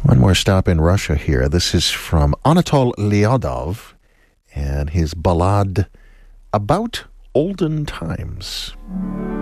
One more stop in Russia here. This is from Anatol Lyadov and his ballad About Olden Times.